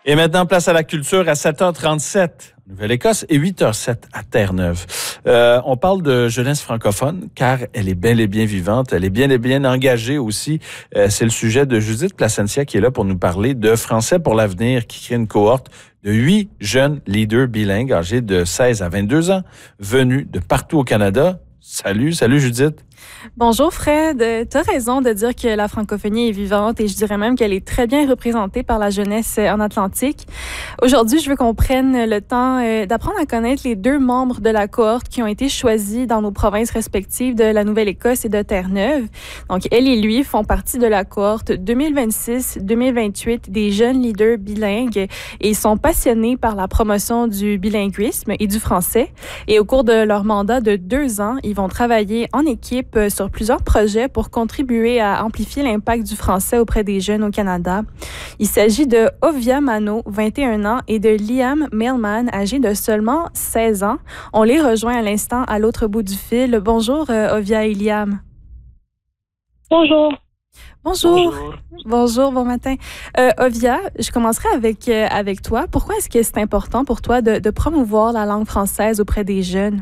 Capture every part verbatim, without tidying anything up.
Et maintenant, place à la culture à sept heures trente-sept, Nouvelle-Écosse, et huit heures zéro sept à Terre-Neuve. Euh, on parle de jeunesse francophone, car elle est bel et bien vivante, elle est bien et bien engagée aussi. Euh, c'est le sujet de Judith Placencia qui est là pour nous parler de Français pour l'avenir, qui crée une cohorte de huit jeunes leaders bilingues âgés de seize à vingt-deux ans, venus de partout au Canada. Salut, salut Judith. Bonjour Fred, tu as raison de dire que la francophonie est vivante et je dirais même qu'elle est très bien représentée par la jeunesse en Atlantique. Aujourd'hui, je veux qu'on prenne le temps d'apprendre à connaître les deux membres de la cohorte qui ont été choisis dans nos provinces respectives de la Nouvelle-Écosse et de Terre-Neuve. Donc, elle et lui font partie de la cohorte deux mille vingt-six deux mille vingt-huit des jeunes leaders bilingues et ils sont passionnés par la promotion du bilinguisme et du français. Et au cours de leur mandat de deux ans, ils vont travailler en équipe sur plusieurs projets pour contribuer à amplifier l'impact du français auprès des jeunes au Canada. Il s'agit de Ovia Mano, vingt et un ans, et de Liam Mailman, âgé de seulement seize ans. On les rejoint à l'instant à l'autre bout du fil. Bonjour euh, Ovia et Liam. Bonjour. Bonjour. Bonjour. Bonjour, bon matin. Euh, Ovia, je commencerai avec, euh, avec toi. Pourquoi est-ce que c'est important pour toi de, de promouvoir la langue française auprès des jeunes?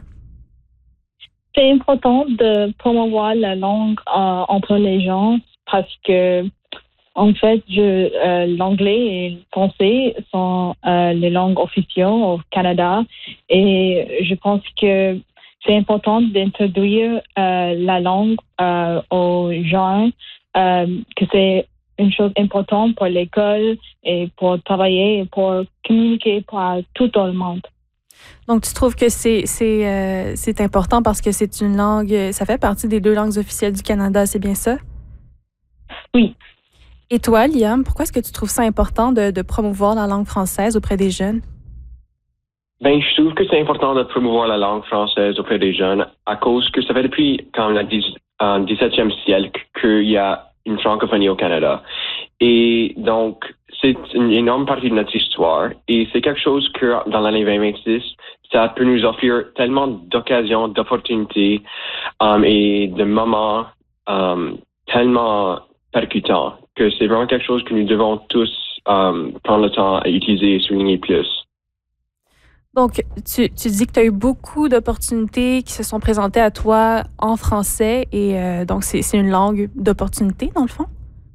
C'est important de promouvoir la langue euh, entre les gens parce que, en fait, je, euh, l'anglais et le français sont euh, les langues officielles au Canada et je pense que c'est important d'introduire euh, la langue euh, aux gens, euh, que c'est une chose importante pour l'école et pour travailler et pour communiquer pour tout le monde. Donc, tu trouves que c'est c'est euh, c'est important parce que c'est une langue, ça fait partie des deux langues officielles du Canada, c'est bien ça? Oui. Et toi, Liam, pourquoi est-ce que tu trouves ça important de, de promouvoir la langue française auprès des jeunes? Ben, je trouve que c'est important de promouvoir la langue française auprès des jeunes à cause que ça fait depuis quand le dix-septième siècle qu'il y a une francophonie au Canada. Et donc, c'est une énorme partie de notre histoire et c'est quelque chose que dans l'année vingt vingt-six, ça peut nous offrir tellement d'occasions, d'opportunités um, et de moments um, tellement percutants que c'est vraiment quelque chose que nous devons tous um, prendre le temps à utiliser et souligner plus. Donc, tu, tu dis que tu as eu beaucoup d'opportunités qui se sont présentées à toi en français et euh, donc c'est, c'est une langue d'opportunité dans le fond?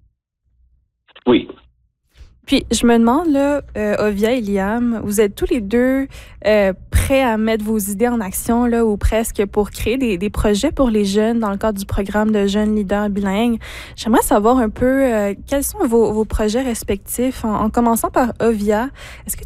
Oui. Puis, je me demande, là, euh, Ovia et Liam, vous êtes tous les deux euh, prêts à mettre vos idées en action, là, ou presque, pour créer des, des projets pour les jeunes dans le cadre du programme de jeunes leaders bilingues. J'aimerais savoir un peu euh, quels sont vos, vos projets respectifs, en, en commençant par Ovia. Est-ce que